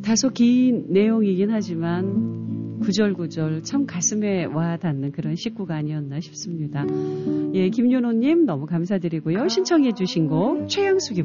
다소 긴 내용이긴 하지만 구절구절 참 가슴에 와 닿는 그런 식구가 아니었나 싶습니다. 예, 김윤호님 너무 감사드리고요. 신청해 주신 곡 최영숙이